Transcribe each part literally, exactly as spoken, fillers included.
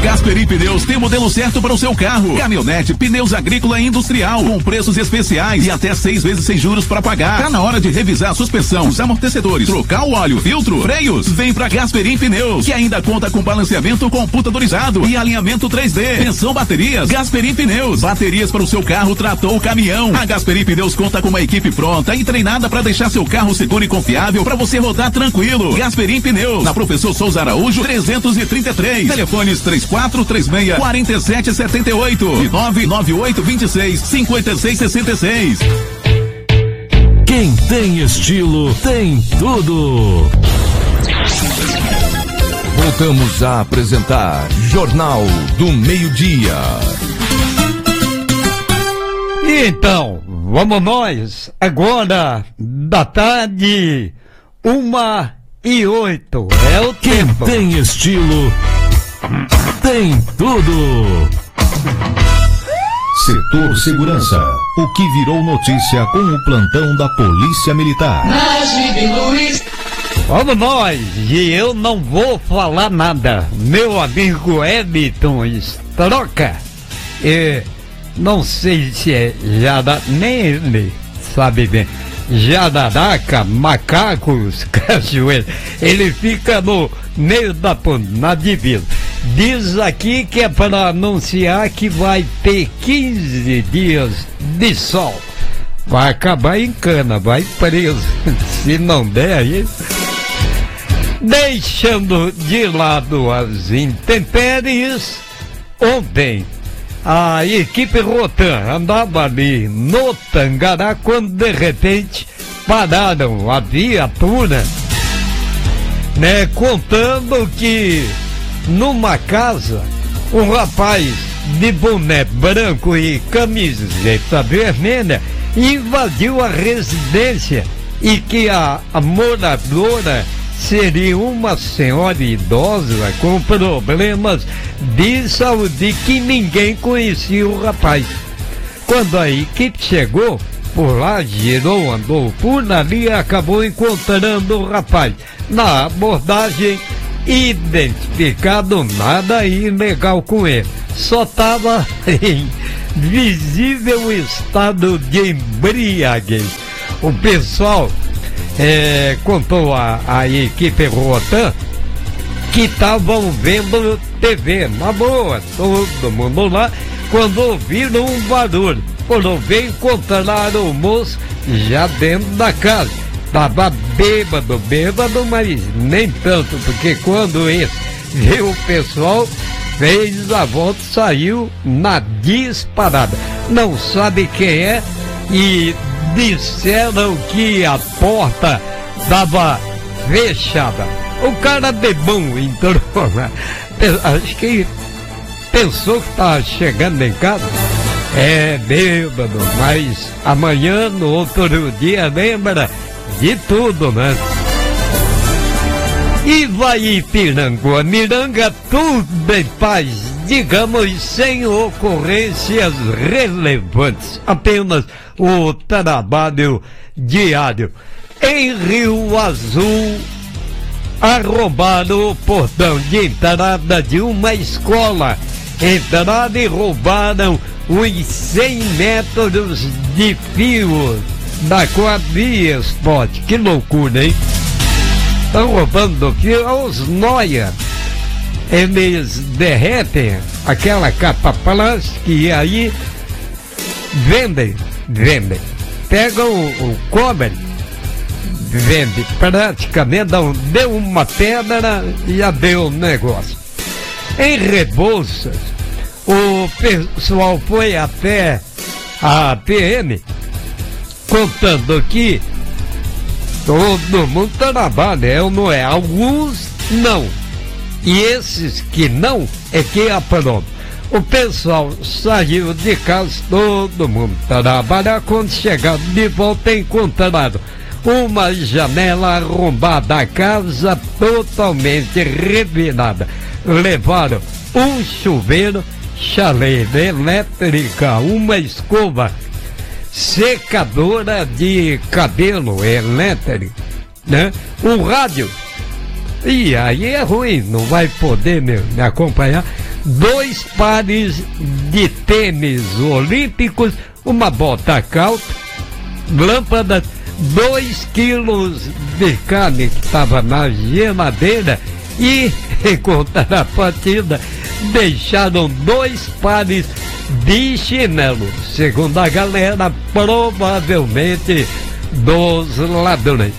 Gasperim Pneus tem o modelo certo para o seu carro. Caminhonete, pneus agrícola e industrial, com preços especiais e até seis vezes sem juros para pagar. Tá na hora de revisar a suspensão, os amortecedores, trocar o óleo, filtro, freios. Vem pra Gasperim Pneus, que ainda conta com balanceamento computadorizado e alinhamento três D. Tensão baterias, Gasperim Pneus. Baterias para o seu carro, trator, caminhão. A Gasperim Pneus conta com uma equipe pronta e treinada para deixar seu carro seguro e confiável para você rodar tranquilo. Gasperim Pneus, na Professor Souza Araújo, trezentos e trinta e três. Telefones três quatro três seis, quatro sete sete oito e nove nove oito dois seis, cinco seis seis seis. Quem tem estilo tem tudo. Voltamos a apresentar Jornal do Meio-Dia. Então, vamos nós, agora da tarde, uma e oito. É o Quem tempo. tem estilo tem tudo. Setor Segurança, o que virou notícia com o plantão da Polícia Militar. Vamos nós, e eu não vou falar nada. Meu amigo Edson Stroca, é, não sei se é Jada, nem ele sabe bem. Jararaca, macacos, cachoeira, ele fica no meio da ponte, na divisa. Diz aqui que é para anunciar que vai ter quinze dias de sol. Vai acabar em cana, vai preso. Se não der aí. Deixando de lado as intempéries, ontem a equipe Rotan andava ali no Tangará quando de repente pararam a viatura, né, contando que numa casa um rapaz de boné branco e camiseta vermelha invadiu a residência e que a, a moradora seria uma senhora idosa com problemas de saúde, que ninguém conhecia o rapaz. Quando a equipe chegou por lá, girou, andou por ali e acabou encontrando o rapaz. Na abordagem, identificado, nada ilegal com ele, só estava em visível estado de embriaguez. O pessoal É, contou a, a equipe Rotan que estavam vendo T V, na boa, todo mundo lá, quando ouviram um barulho, foram ver, encontraram o moço já dentro da casa. Tava bêbado, bêbado, mas nem tanto, porque quando ele viu o pessoal, fez a volta, saiu na disparada. Não sabe quem é e disseram que a porta estava fechada. O cara de bom entrou, acho que pensou que estava chegando em casa. É bêbado, mas amanhã, no outro dia, lembra de tudo, né? Ivaipiranguá, Miranga, tudo em paz, digamos, sem ocorrências relevantes, apenas o trabalho diário. Em Rio Azul, arrombaram o portão de entrada de uma escola, entraram e roubaram uns cem metros de fio da quadrilha Spot. Que loucura, hein? Estão roubando fio aos noia. Eles derretem aquela capa plástica e aí vendem, vendem. Pegam o, o cobre, vende praticamente, dão, deu uma pedra e já deu o negócio. Em Rebouças, o pessoal foi até a P M contando que todo mundo trabalha, é ou não é? Alguns não. E esses que não, é que aprovam. O pessoal saiu de casa, todo mundo trabalha. Quando chegaram de volta, encontraram uma janela arrombada, a casa totalmente revirada. Levaram um chuveiro, chaleira elétrica, uma escova, secadora de cabelo elétrico, né? Um rádio. E aí é ruim, não vai poder me, me acompanhar. dois pares de tênis olímpicos, uma bota calça, lâmpadas, dois quilos de carne que estava na geladeira e, em contrapartida, deixaram dois pares de chinelo, segundo a galera, provavelmente dos ladrões.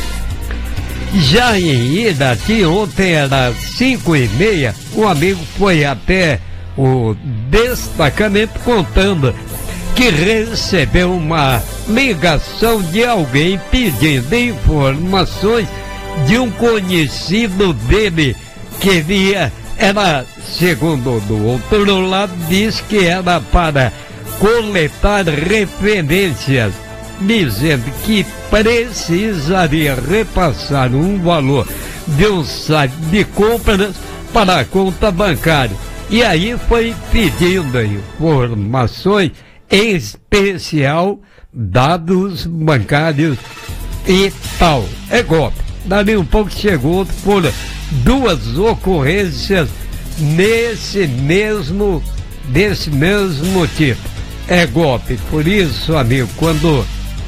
Já em Irati, ontem era cinco e meia, um amigo foi até o destacamento contando que recebeu uma ligação de alguém pedindo informações de um conhecido dele que via, era, segundo do outro lado, diz que era para coletar referências, dizendo que precisaria repassar um valor de um site de compras para a conta bancária. E aí foi pedindo informações, em especial dados bancários e tal. É golpe. Dali um pouco chegou por duas ocorrências nesse mesmo, desse mesmo tipo. É golpe. Por isso, amigo, quando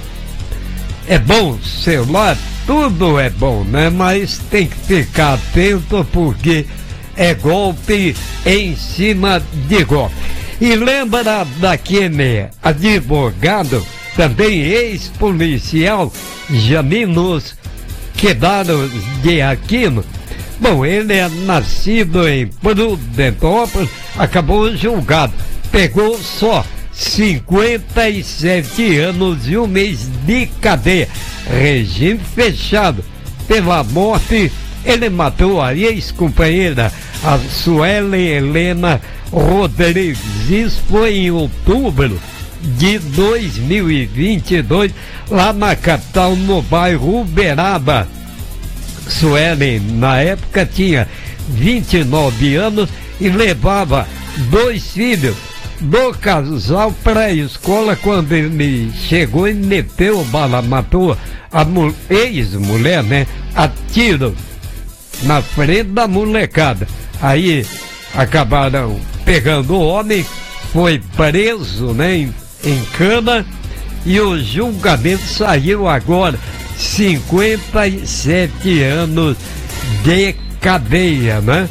é bom celular, tudo é bom, né? Mas tem que ficar atento porque é golpe em cima de golpe. E lembra daquele advogado, também ex-policial, Jaminos Quedaros de Aquino? Bom, ele é nascido em Prudentópolis, acabou julgado, pegou só cinquenta e sete anos e um mês de cadeia, regime fechado. Pela morte, ele matou a ex-companheira, a Suelen Helena Rodrigues. Isso foi em outubro de dois mil e vinte e dois, lá na capital, no bairro Uberaba. Suelen, na época, tinha vinte e nove anos e levava dois filhos do casal para a escola quando ele chegou e meteu bala, matou a ex-mulher, né, a tiro na frente da molecada. Aí acabaram pegando o homem, foi preso, né, em, em cana, e o julgamento saiu agora, cinquenta e sete anos de cadeia, né?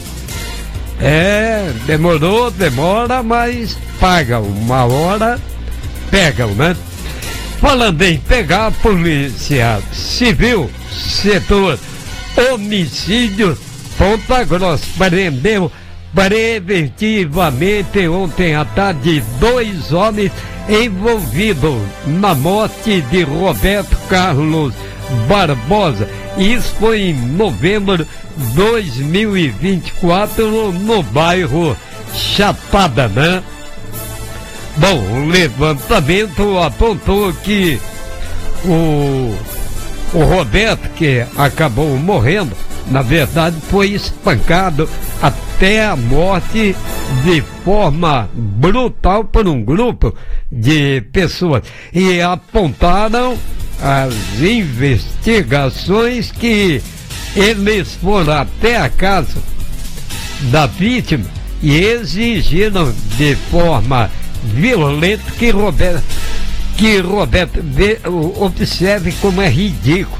É, demorou, demora, mas pagam, uma hora pegam, né? Falando em pegar, a Polícia Civil, setor homicídio, Ponta Grossa, prendeu preventivamente ontem à tarde dois homens envolvidos na morte de Roberto Carlos Barbosa. Isso foi em novembro de dois mil e vinte e quatro, no bairro Chapada, né? Bom, o levantamento apontou que o, o Roberto, que acabou morrendo, na verdade foi espancado até a morte de forma brutal por um grupo de pessoas. E apontaram as investigações que eles foram até a casa da vítima e exigiram de forma violenta que Roberto, que Roberto observe como é ridículo.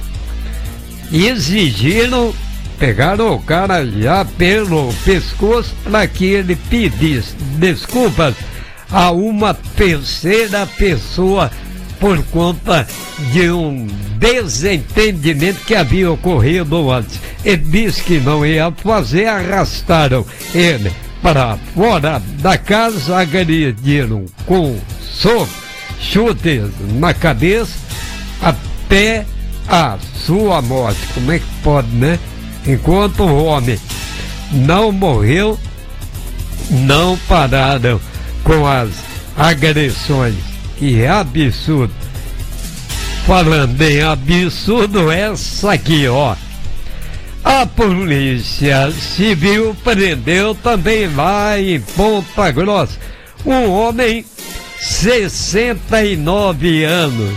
Exigiram, pegaram o cara já pelo pescoço para que ele pedisse desculpas a uma terceira pessoa por conta de um desentendimento que havia ocorrido antes. Ele disse que não ia fazer, arrastaram ele para fora da casa, agrediram com soco, chutes na cabeça até a sua morte. Como é que pode, né? Enquanto o homem não morreu, não pararam com as agressões. Que absurdo. Falando em absurdo, essa aqui, ó. A Polícia Civil prendeu também lá em Ponta Grossa um homem, sessenta e nove anos.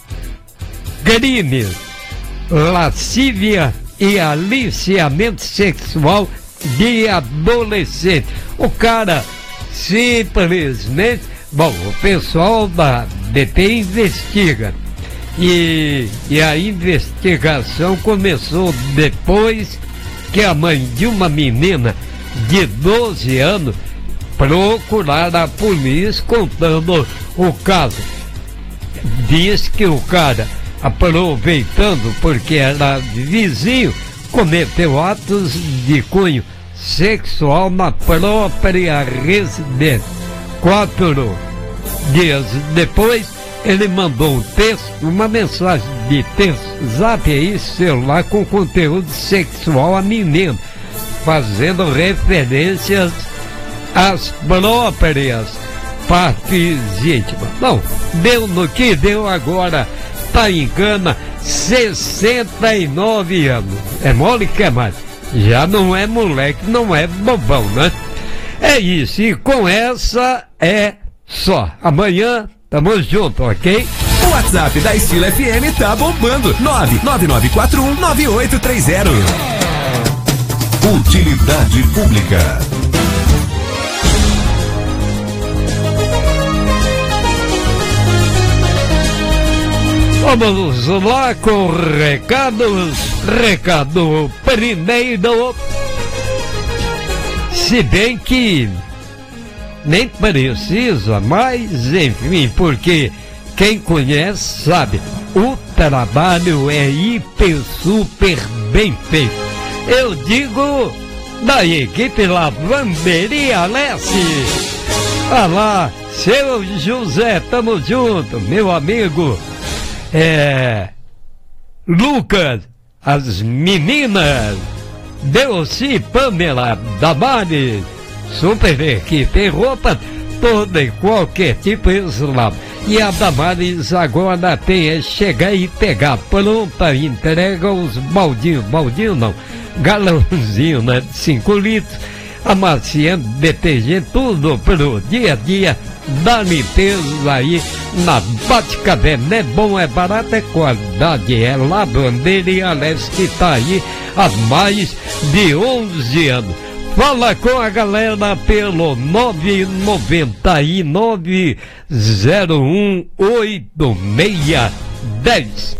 Crime, lascívia e aliciamento sexual de adolescente. O cara simplesmente, bom, o pessoal da D P investiga e, e a investigação começou depois que a mãe de uma menina de doze anos procurar a polícia contando o caso. Diz que o cara, aproveitando porque era vizinho, cometeu atos de cunho sexual na própria residência. Quatro dias depois, ele mandou um texto, uma mensagem de texto, zap aí, celular, com conteúdo sexual a menino, fazendo referências às próprias partes íntimas. Não, deu no que deu agora, tá em cana, sessenta e nove anos. É mole que é mais. Já não é moleque, não é bobão, né? É isso, e com essa é só. Amanhã tamo junto, ok? O WhatsApp da Estilo F M tá bombando. nove nove nove quatro um nove oito três zero. Utilidade pública. Vamos lá com recados. Recado primeiro. Se bem que nem precisa, mas enfim, porque quem conhece sabe, o trabalho é hiper super bem feito. Eu digo da equipe Lavanderia Leste. Ah lá, seu José, tamo junto, meu amigo. É, Lucas, as meninas, Delci, Pamela, Damares, super equipe, roupa toda e qualquer tipo eslavo. E a Damares agora tem é chegar e pegar pronta, entrega os baldinhos, baldinho não, galãozinho, né, de cinco litros, amaciante, detergente, tudo pro dia a dia da limpeza aí na Bate-Café. Não é bom, é barato, é qualidade, é Lavanderia Leste que tá aí há mais de onze anos. Fala com a galera pelo nove nove nove zero um oito seis dez.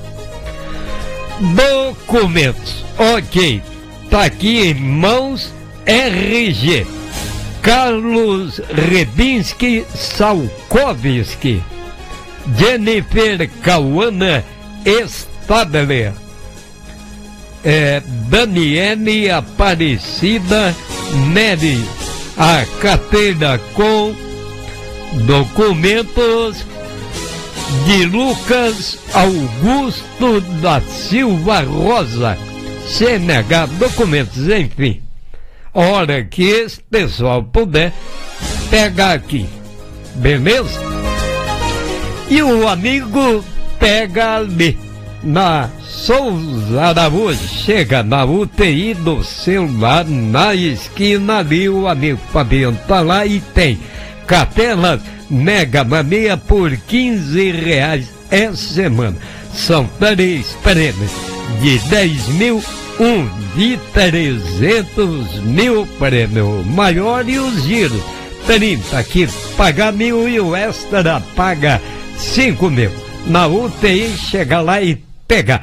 Documentos, ok, tá aqui em mãos. R G Carlos Rebinski Salkovski, Jennifer Cauana Stadler, é, Daniele Aparecida Nery, a carteira com documentos de Lucas Augusto da Silva Rosa, C N H, documentos, enfim. Hora que esse pessoal puder pegar aqui, beleza? E o amigo pega ali na Souza Araújo, chega na U T I do celular, na esquina ali, o amigo Fabiano tá lá e tem cartelas Mega Mania por quinze reais essa semana. São três prêmios de dez mil, um de trezentos mil prêmio maior e os giros trinta, que paga mil e o extra paga cinco mil. Na U T I chega lá e pega.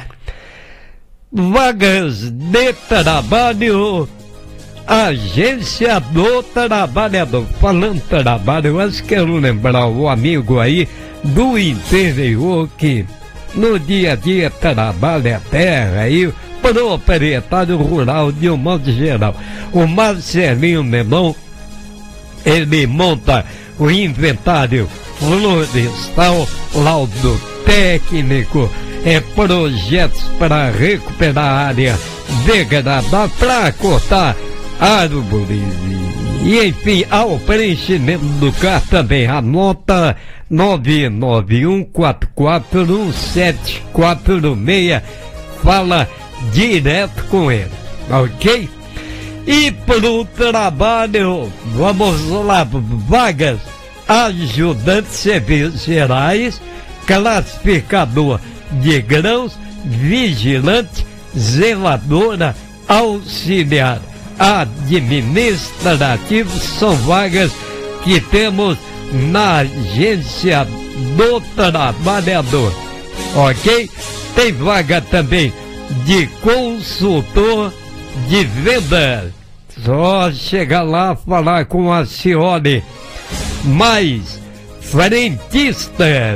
Vagas de trabalho, Agência do Trabalhador. Falando trabalho, eu acho que quero lembrar o amigo aí do interior que no dia a dia trabalha a terra aí, proprietário rural de um modo geral. O Marcelinho Memão, ele monta o inventário florestal, laudo técnico, é projetos para recuperar a área degradada, para cortar árvores e enfim, ao preenchimento do C A R também. Anota nove nove um quatro quatro um sete quatro seis, fala direto com ele, ok? E pro trabalho, vamos lá, vagas, ajudante de serviços gerais, classificador de grãos, vigilante, zeladora, auxiliar administrativos são vagas que temos na agência do trabalhador, ok? Tem vaga também de consultor de vendas. Só chegar lá, falar com a Cioli. Mais frentistas,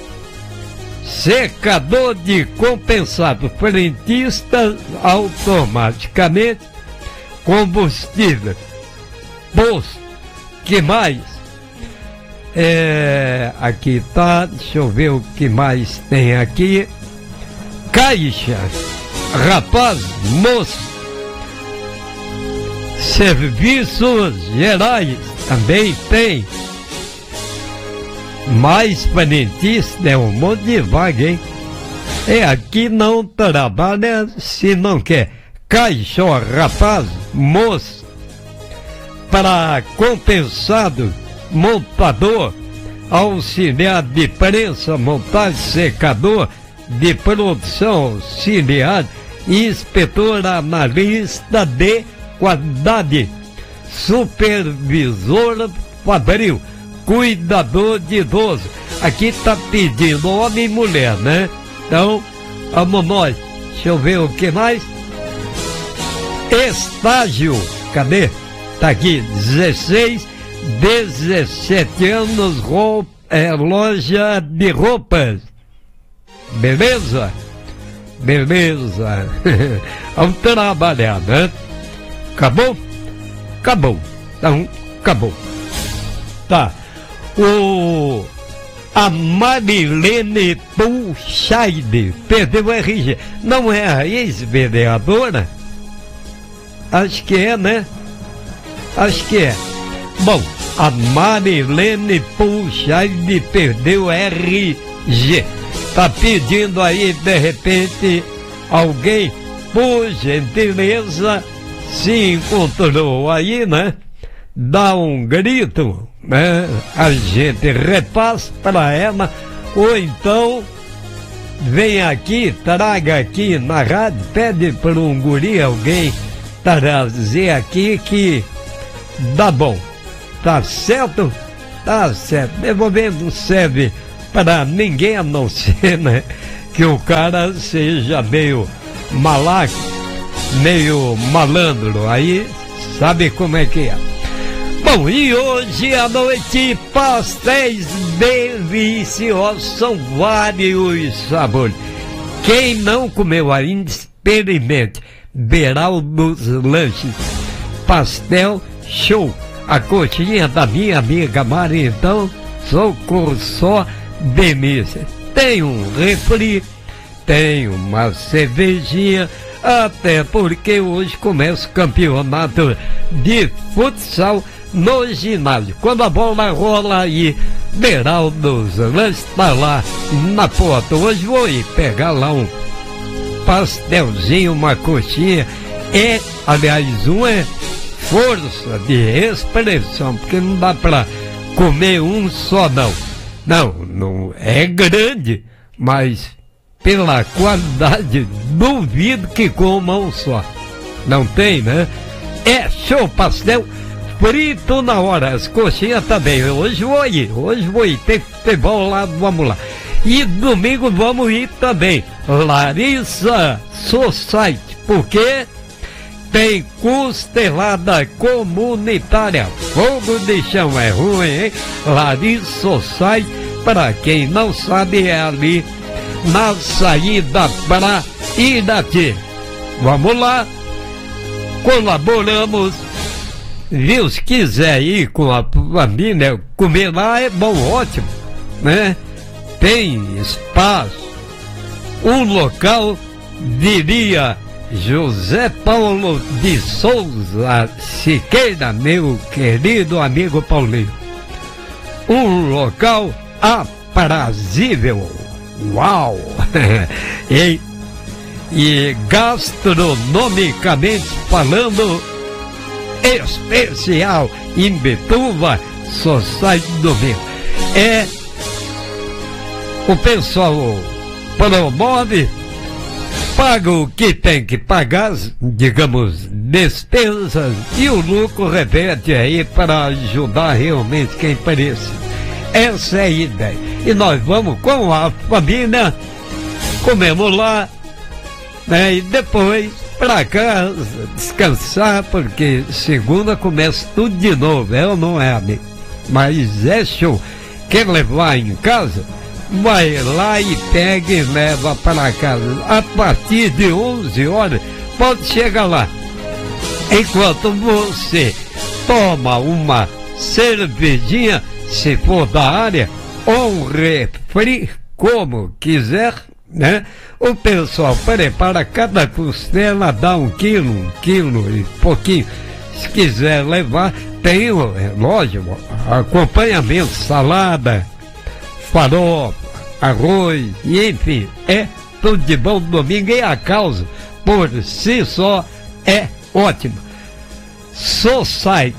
secador de compensado, frentistas automaticamente, combustível, posto, que mais? É, aqui tá, deixa eu ver o que mais tem aqui. Caixa, rapaz, moço, serviços gerais também tem. Mais frentista, é um monte de vaga, hein? É, aqui não trabalha se não quer. Caixa, ó, rapaz, moço, para compensado, montador, auxiliar de prensa, montagem, secador de produção, auxiliar, inspetor, analista de qualidade, supervisor fabril, cuidador de idoso. Aqui tá pedindo homem e mulher, né? Então, vamos nós. Deixa eu ver o que mais. Estágio, cadê? Tá aqui, dezesseis, dezessete anos, roupa, é, loja de roupas. Beleza? Beleza. Vamos trabalhar, né? Acabou? Acabou. Então, acabou. Tá. O... A Marilene Pulchaide perdeu o R G. Não é a ex-vereadora? Acho que é, né? Acho que é. Bom, a Marilene Pulchaide perdeu o R G. Tá pedindo aí, de repente, alguém, por gentileza, se encontrou aí, né? Dá um grito, né? A gente repassa para ela, ou então vem aqui, traga aqui na rádio, pede para um guri, alguém trazer aqui que dá bom. Tá certo? Tá certo. Devolvendo não serve para ninguém, a não ser, né, que o cara seja meio malaco, meio malandro. Aí sabe como é que é. Bom, e hoje à noite, pastéis deliciosos, são vários sabores. Quem não comeu ainda, experimente. Beiral dos Lanches, pastel show. A coxinha da minha amiga Mari, então, socorro, só delícia. Tem um refri, tem uma cervejinha, até porque hoje começa o campeonato de futsal no ginásio. Quando a bola rola aí, Beiral dos Lanches está lá na porta. Hoje vou ir pegar lá um pastelzinho, uma coxinha. É, aliás, um é força de expressão, porque não dá para comer um só, não. Não, não é grande, mas pela qualidade, duvido que coma um só. Não tem, né? É show, pastel frito na hora, as coxinhas também. Hoje vou ir, hoje vou ir, tem futebol lá, vamos lá. E domingo vamos ir também, Larissa Society, porque tem costelada comunitária. Fogo de chão é ruim, hein? Larissa Society, para quem não sabe, é ali na saída para Irati. Vamos lá, colaboramos. Viu, se quiser ir com a família, comer lá é bom, ótimo, né? Tem espaço, um local, diria José Paulo de Souza Siqueira, meu querido amigo Paulinho. Um local aprazível, uau! e, e gastronomicamente falando, especial, em Betuva, só sai domingo. É, o pessoal promove paga o que tem que pagar, digamos, despesas, e o lucro reverte aí para ajudar realmente quem precisa. Essa é a ideia. E nós vamos com a família, comemos lá, né, e depois para casa descansar, porque segunda começa tudo de novo, é ou não é, amigo? Mas é show. Quer levar em casa? Vai lá e pega e leva para casa. A partir de onze horas, pode chegar lá. Enquanto você toma uma cervejinha, se for da área, ou um refri, como quiser, né? O pessoal prepara cada costela, dá um quilo, um quilo e pouquinho. Se quiser levar, tem, é lógico, acompanhamento, salada, farofa, arroz, e enfim, é tudo de bom. Domingo, e a causa, por si só, é ótima. Society,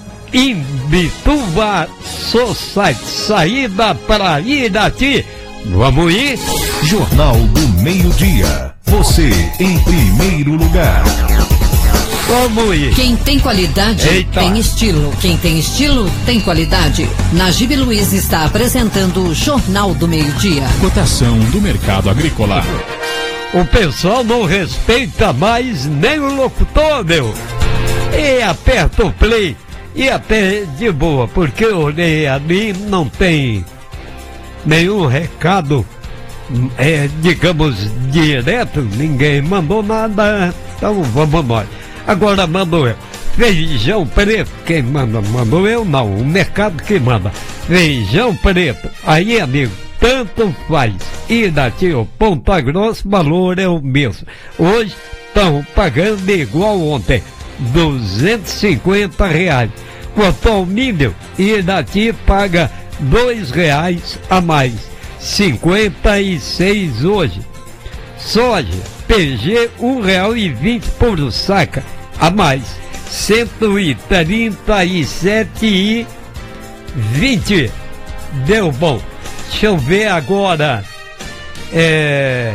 Imbituba Society, saída para Irati. Vamos ir? Jornal do Meio-Dia. Você em primeiro lugar. Vamos ir. Quem tem qualidade, Eita. tem estilo. Quem tem estilo, tem qualidade. Najib Luiz está apresentando o Jornal do Meio-Dia. Cotação do mercado agrícola. O pessoal não respeita mais nem o locutor, meu. E aperta o play. E até de boa, porque eu olhei ali, não tem nenhum recado, é, digamos, direto, ninguém mandou nada, então vamos nós. Agora mando eu. Feijão preto, quem manda? Mando eu não, o mercado que manda. Feijão preto, aí amigo, tanto faz. E daqui o Ponta Grossa, o valor é o mesmo. Hoje estão pagando igual ontem, duzentos e cinquenta reais. Quanto ao milho, e daqui paga dois reais a mais, cinquenta e seis hoje. Soja, P G, um real e vinte por saca a mais, cento e trinta e sete e vinte. Deu bom. Deixa eu ver agora. É...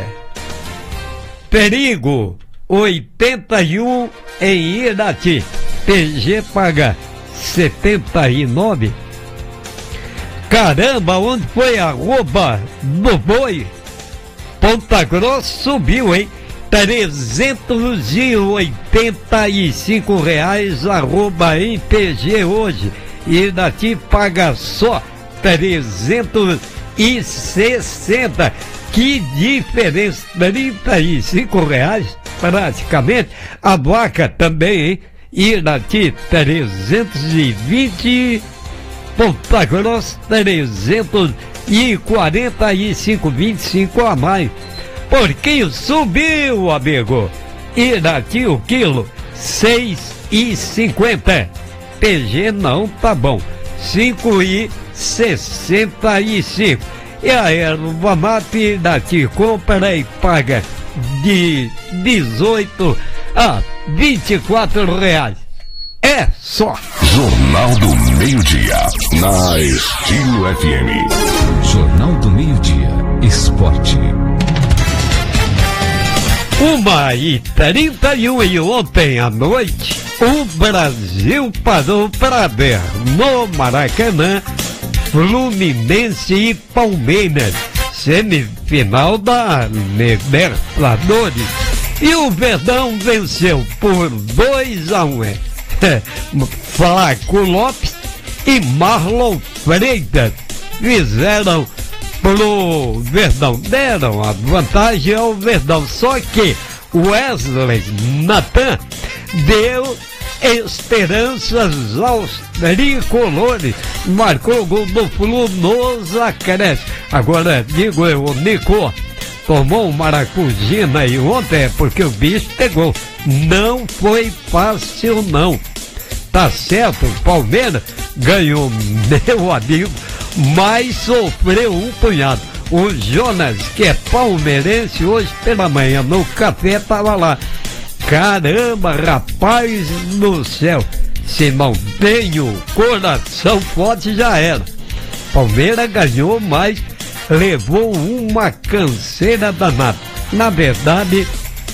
Perigo, oitenta e um em Irati. P G paga setenta e nove. Caramba, onde foi a arroba do boi? Ponta Grossa subiu, hein? trezentos e oitenta e cinco reais arroba em P G hoje. E daqui paga só trezentos e sessenta. Que diferença, trinta e cinco reais praticamente. A vaca também, hein? E daqui trezentos e vinte, Ponta Grossa trezentos e quarenta e cinco, vinte e cinco a mais. Porquinho subiu, amigo. E daqui o quilo seis e cinquenta. P G não tá bom, cinco e sessenta e cinco. E a erva mate daqui compra e paga de dezoito a vinte e quatro reais. É só. Jornal do Meio-Dia, na Estilo F M. Jornal do Meio-Dia, Esporte. Uma e trinta e um, e ontem à noite o Brasil parou para ver no Maracanã Fluminense e Palmeiras, semifinal da Libertadores. E o Verdão venceu por dois a um. Flaco Lopes e Marlon Freitas fizeram pro Verdão, deram a vantagem ao Verdão, só que Wesley Natan deu esperanças aos tricolores, marcou o gol do Flu nos acréscimos. Agora digo eu, o Nico tomou um maracujina aí ontem, é porque o bicho pegou. Não foi fácil não. Tá certo, o Palmeiras ganhou, meu amigo, mas sofreu um punhado. O Jonas, que é palmeirense, hoje pela manhã no café tava lá. Caramba, rapaz do céu, se não tem o coração forte já era. Palmeiras ganhou, mas levou uma canseira danada. Na verdade,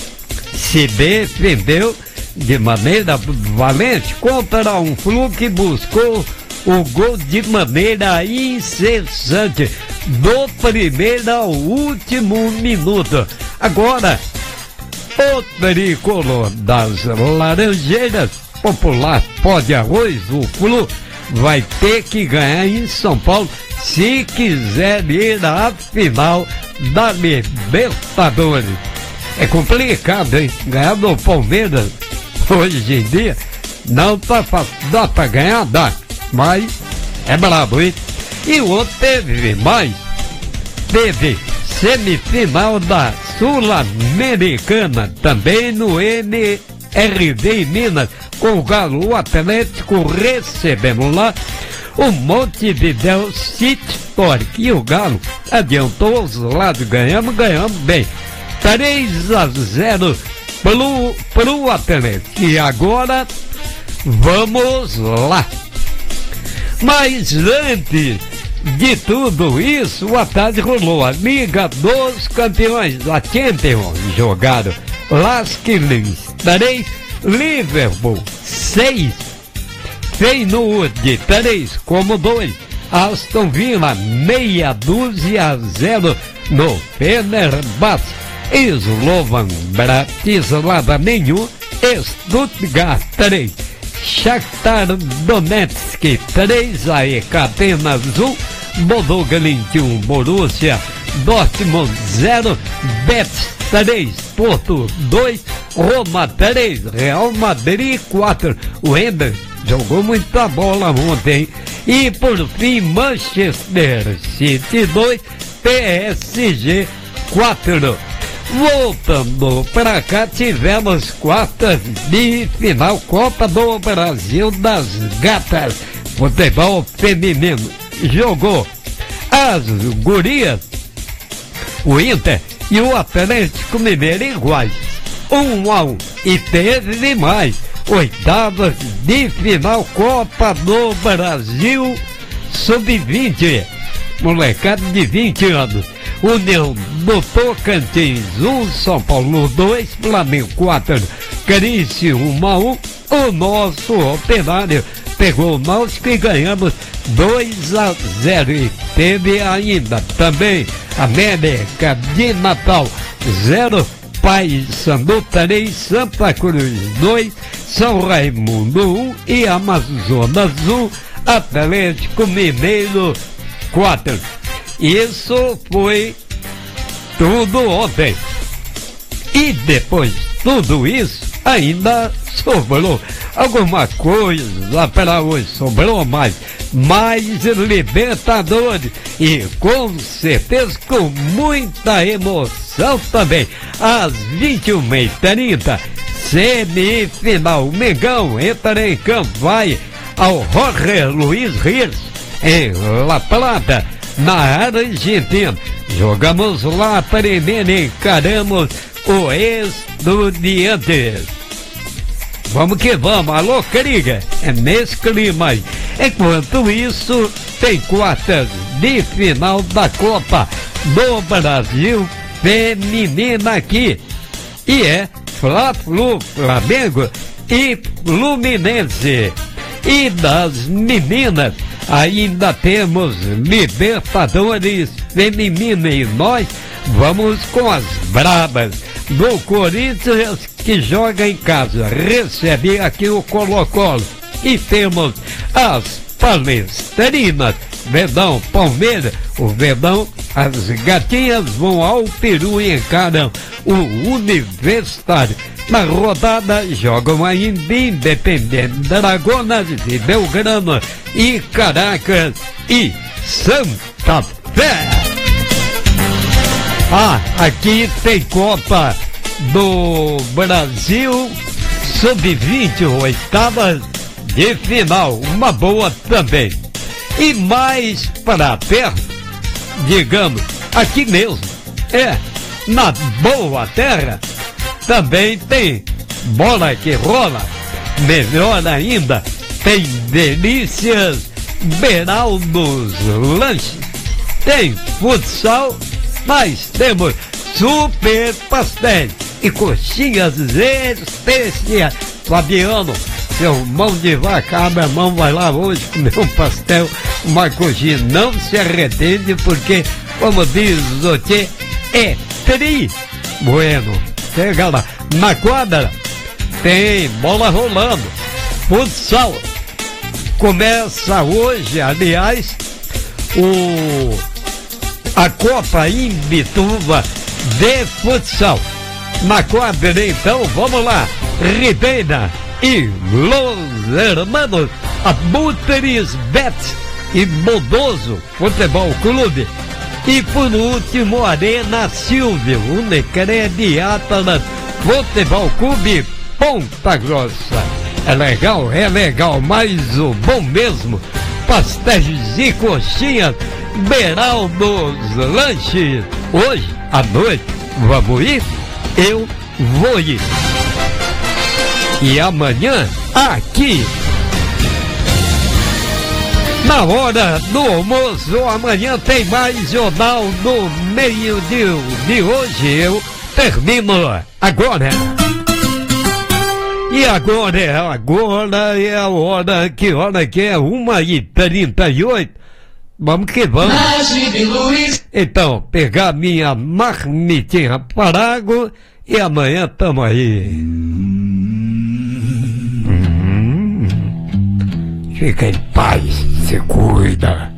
se defendeu de maneira valente contra um Flu que buscou o gol de maneira incessante, do primeiro ao último minuto. Agora, o tricolor das Laranjeiras, popular pó de arroz, o Flu, vai ter que ganhar em São Paulo se quiser ir à final da Libertadores. É complicado, hein? Ganhar do Palmeiras hoje em dia não tá fácil. Dá pra ganhar? Dá. Mas é brabo, hein? E o outro teve mais. Teve semifinal da Sul-Americana, também no M R D em Minas, com o Galo, o Atlético recebendo lá o Montevidéu City Torque. E o Galo adiantou os lados, ganhamos, ganhamos bem. três a zero pro, pro Atlético. E agora, vamos lá. Mas antes de tudo isso, a tarde rolou a Liga dos Campeões da Champions. Jogaram Las Quilins três, Liverpool seis, Feyenoord três como dois, Aston Villa meia dúzia a zero no Fenerbahçe, Slovan Bratislava nenhum, Stuttgart três, Shakhtar Donetsk três, A E K Atenas um, Bodo Glimt um, Borussia Dortmund zero, Betis três, Porto dois, Roma três, Real Madrid quatro. O Ender jogou muita bola ontem. E por fim, Manchester City dois, P S G quatro. Voltando para cá, tivemos quartas de final, Copa do Brasil das Gatas, futebol feminino. Jogou as gurias, o Inter e o Atlético Mineiro iguais, um a um. E teve mais, oitavas de final, Copa do Brasil sub vinte, molecada de vinte anos. União do Tocantins um, São Paulo dois, Flamengo quatro, Criciúma um. O nosso Operário pegou o Náutico e ganhamos dois a zero. E teve ainda também América de Natal zero, Paysandu três, Santa Cruz dois, São Raimundo um e Amazonas um, Atlético Mineiro quatro. Isso foi tudo ontem. E depois de tudo isso, ainda sobrou alguma coisa para hoje. Sobrou mais. Mais Libertadores. E com certeza com muita emoção também. Às vinte e uma e trinta, semifinal. O Mengão entra em campo, vai ao Jorge Luiz Rios, em La Plata, na Argentina. Jogamos lá primeiro, encaramos o Estudiantes. Vamos que vamos, alô Kriga, é nesse clima aí. Enquanto isso, tem quartas de final da Copa do Brasil feminina aqui. E é Fla-Flu, Flamengo e Fluminense. E das meninas, ainda temos Libertadores feminina e nós vamos com as brabas do Corinthians, que joga em casa, recebe aqui o Colo-Colo. E temos as palestrinas, Verdão, Palmeiras. O Verdão, as gatinhas vão ao Peru e encaram o Universitário. Na rodada jogam ainda Independente, Dragonas de Belgrano e Caracas e Santa Fé. Ah, aqui tem Copa do Brasil sub vinte, oitavas de final, uma boa também. E mais para perto, digamos, aqui mesmo, é, na boa terra, também tem bola que rola. Melhor ainda, tem Delícias Beraldos Lanches, tem futsal, mas temos Super Pastéis e coxinhas especiais. Fabiano, seu mão de vaca, abre a mão, vai lá hoje comer um pastel, uma coxinha. Não se arrepende, porque, como diz o Tchê, é tri bueno. Chega lá. Na quadra tem bola rolando, futsal. Começa hoje, aliás, o, a Copa Imbituva de futsal. Na quadra, então, vamos lá. Ribeira e Los Hermanos, Abutres Betis e Bodoso Futebol Clube. E por último, Arena Silvio, Unicred Atlas Futebol Clube Ponta Grossa. É legal, é legal, mas o bom mesmo, pastéis e coxinhas, Beiral dos Lanches. Hoje à noite, vamos ir? Eu vou ir. E amanhã, aqui, na hora do almoço, amanhã tem mais Jornal do Meio-Dia de hoje. Eu termino agora. E agora é agora é a hora, que hora que é? uma e trinta e oito. Vamos que vamos. Então, pegar minha marmitinha Parago e amanhã tamo aí. Hum. Fica em paz, se cuida.